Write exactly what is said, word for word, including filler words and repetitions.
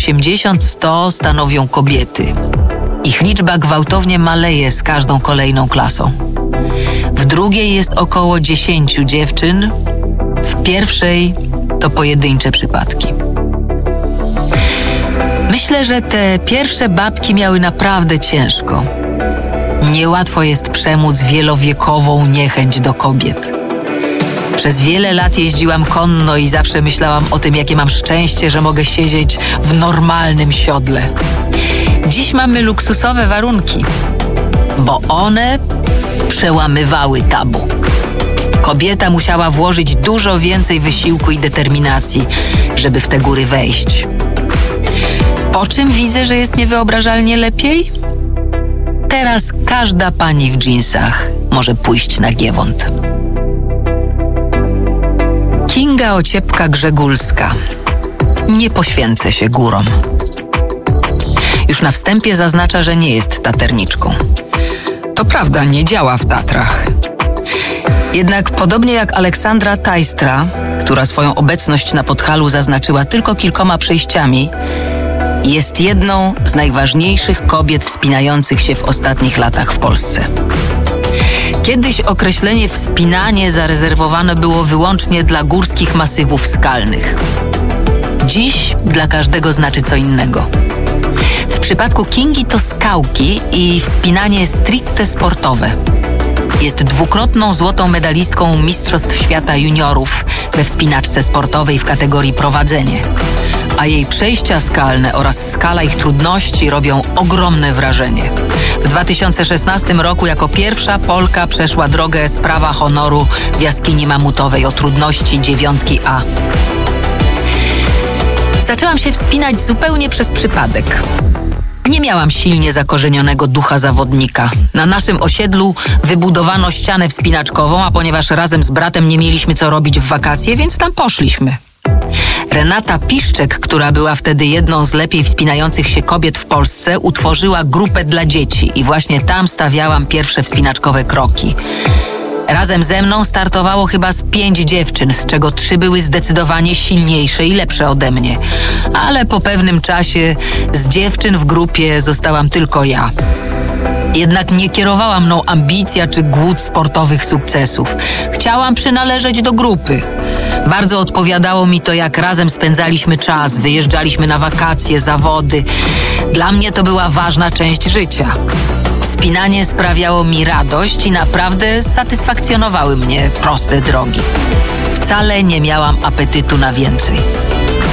osiemdziesiąt sto stanowią kobiety. Ich liczba gwałtownie maleje z każdą kolejną klasą. W drugiej jest około dziesięciu dziewczyn, w pierwszej to pojedyncze przypadki. Myślę, że te pierwsze babki miały naprawdę ciężko. Niełatwo jest przemóc wielowiekową niechęć do kobiet. Przez wiele lat jeździłam konno i zawsze myślałam o tym, jakie mam szczęście, że mogę siedzieć w normalnym siodle. Dziś mamy luksusowe warunki, bo one przełamywały tabu. Kobieta musiała włożyć dużo więcej wysiłku i determinacji, żeby w te góry wejść. Po czym widzę, że jest niewyobrażalnie lepiej? Teraz każda pani w dżinsach może pójść na Giewont. Kinga Ociepka-Grzegulska. Nie poświęcę się górom. Już na wstępie zaznacza, że nie jest taterniczką. To prawda, nie działa w Tatrach. Jednak podobnie jak Aleksandra Tajstra, która swoją obecność na Podhalu zaznaczyła tylko kilkoma przejściami, jest jedną z najważniejszych kobiet wspinających się w ostatnich latach w Polsce. Kiedyś określenie wspinanie zarezerwowane było wyłącznie dla górskich masywów skalnych. Dziś dla każdego znaczy co innego. W przypadku Kingi to skałki i wspinanie stricte sportowe. Jest dwukrotną złotą medalistką Mistrzostw Świata Juniorów we wspinaczce sportowej w kategorii prowadzenie. A jej przejścia skalne oraz skala ich trudności robią ogromne wrażenie. W dwa tysiące szesnastym roku jako pierwsza Polka przeszła drogę z prawa honoru w jaskini mamutowej o trudności dziewiątki A. Zaczęłam się wspinać zupełnie przez przypadek. Nie miałam silnie zakorzenionego ducha zawodnika. Na naszym osiedlu wybudowano ścianę wspinaczkową, a ponieważ razem z bratem nie mieliśmy co robić w wakacje, więc tam poszliśmy. Renata Piszczek, która była wtedy jedną z lepiej wspinających się kobiet w Polsce, utworzyła grupę dla dzieci i właśnie tam stawiałam pierwsze wspinaczkowe kroki. Razem ze mną startowało chyba z pięć dziewczyn, z czego trzy były zdecydowanie silniejsze i lepsze ode mnie. Ale po pewnym czasie z dziewczyn w grupie zostałam tylko ja. Jednak nie kierowała mną ambicja czy głód sportowych sukcesów. Chciałam przynależeć do grupy. Bardzo odpowiadało mi to, jak razem spędzaliśmy czas, wyjeżdżaliśmy na wakacje, zawody. Dla mnie to była ważna część życia. Wspinanie sprawiało mi radość i naprawdę satysfakcjonowały mnie proste drogi. Wcale nie miałam apetytu na więcej.